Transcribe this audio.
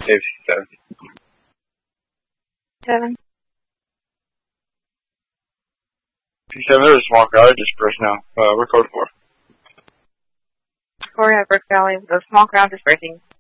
Save 7. 7. 7, there's a small crowd. I dispersed now. We're code 4. 4 at Brook Valley. The small crowd dispersing.